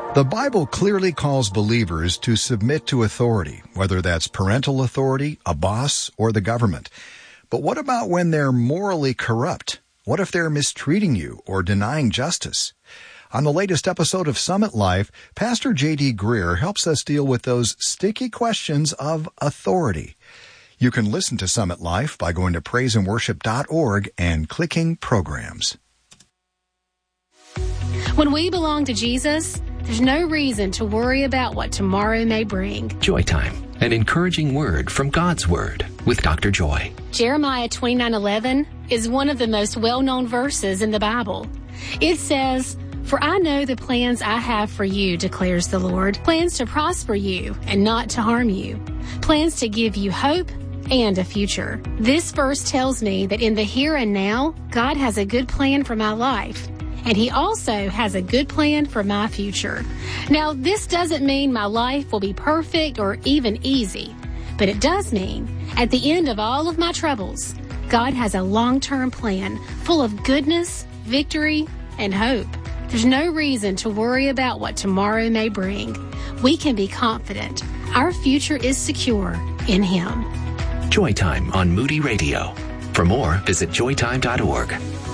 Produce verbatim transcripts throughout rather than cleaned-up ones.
The Bible clearly calls believers to submit to authority, whether that's parental authority, a boss, or the government. But what about when they're morally corrupt? What if they're mistreating you or denying justice? On the latest episode of Summit Life, Pastor J D Greear helps us deal with those sticky questions of authority. You can listen to Summit Life by going to praise and worship dot org and clicking Programs. When we belong to Jesus, there's no reason to worry about what tomorrow may bring. Joy Time, an encouraging word from God's Word with Doctor Joy. Jeremiah twenty-nine eleven is one of the most well-known verses in the Bible. It says, "For I know the plans I have for you, declares the Lord, plans to prosper you and not to harm you, plans to give you hope and a future." This verse tells me that in the here and now, God has a good plan for my life. And He also has a good plan for my future. Now, this doesn't mean my life will be perfect or even easy, but it does mean at the end of all of my troubles, God has a long-term plan full of goodness, victory, and hope. There's no reason to worry about what tomorrow may bring. We can be confident. Our future is secure in Him. Joy Time on Moody Radio. For more, visit joy time dot org.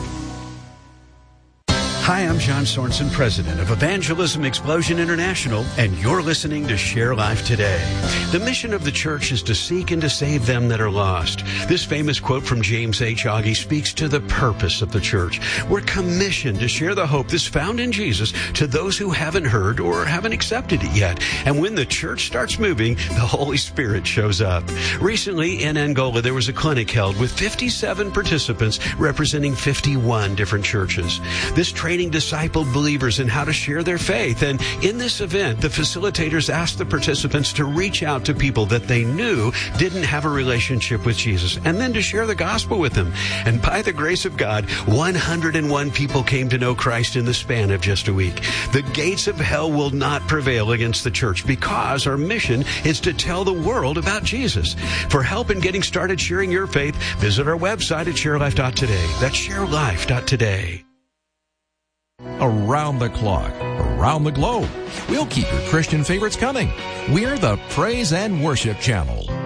Hi, I'm John Sorensen, president of Evangelism Explosion International, and you're listening to Share Life Today. The mission of the church is to seek and to save them that are lost. This famous quote from James H. Agee speaks to the purpose of the church. We're commissioned to share the hope that's found in Jesus to those who haven't heard or haven't accepted it yet. And when the church starts moving, the Holy Spirit shows up. Recently in Angola, there was a clinic held with fifty-seven participants representing fifty-one different churches. This training discipled believers in how to share their faith. And in this event, the facilitators asked the participants to reach out to people that they knew didn't have a relationship with Jesus, and then to share the gospel with them. And by the grace of God, one hundred one people came to know Christ in the span of just a week. The gates of hell will not prevail against the church because our mission is to tell the world about Jesus. For help in getting started sharing your faith, visit our website at share life dot today. That's share life dot today. Around the clock, around the globe. We'll keep your Christian favorites coming. We're the Praise and Worship Channel.